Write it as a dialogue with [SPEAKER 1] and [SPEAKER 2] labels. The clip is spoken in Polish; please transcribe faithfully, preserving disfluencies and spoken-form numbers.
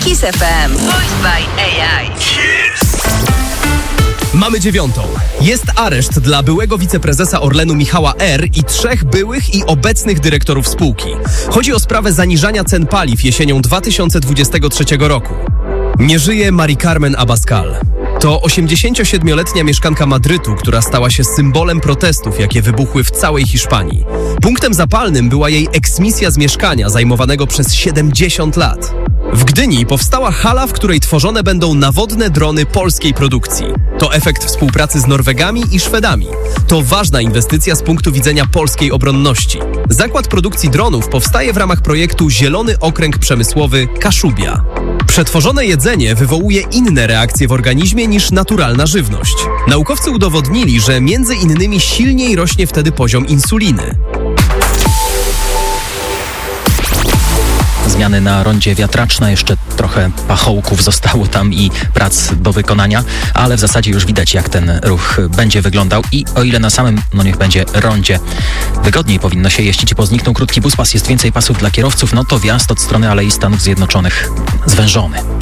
[SPEAKER 1] Kiss F M. Voiced by A I.
[SPEAKER 2] Mamy dziewiątą. Jest areszt dla byłego wiceprezesa Orlenu Michała R. i trzech byłych i obecnych dyrektorów spółki. Chodzi o sprawę zaniżania cen paliw jesienią dwa tysiące dwudziestego trzeciego roku. Nie żyje Mari Carmen Abascal. To osiemdziesięciosiedmioletnia mieszkanka Madrytu, która stała się symbolem protestów, jakie wybuchły w całej Hiszpanii. Punktem zapalnym była jej eksmisja z mieszkania zajmowanego przez siedemdziesiąt lat. W Gdyni powstała hala, w której tworzone będą nawodne drony polskiej produkcji. To efekt współpracy z Norwegami i Szwedami. To ważna inwestycja z punktu widzenia polskiej obronności. Zakład produkcji dronów powstaje w ramach projektu Zielony Okręg Przemysłowy Kaszubia. Przetworzone jedzenie wywołuje inne reakcje w organizmie niż naturalna żywność. Naukowcy udowodnili, że między innymi silniej rośnie wtedy poziom insuliny.
[SPEAKER 3] Zmiany na rondzie Wiatraczna, jeszcze trochę pachołków zostało tam i prac do wykonania, ale w zasadzie już widać, jak ten ruch będzie wyglądał i o ile na samym, no niech będzie, rondzie wygodniej powinno się jeździć, bo zniknął krótki buspas, jest więcej pasów dla kierowców, no to wjazd od strony Alei Stanów Zjednoczonych zwężony.